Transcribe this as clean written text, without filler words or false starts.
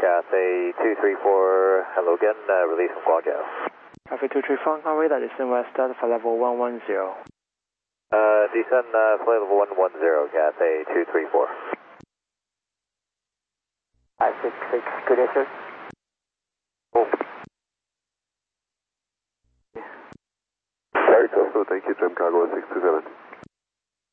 Cathay 234, hello again, release from Guangzhou. Cathay 234, now radar descend west for level 110. Descend flight level 110, Cathay 234. 566, good day, sir. Very cool, thank you, Trim Cargo 627.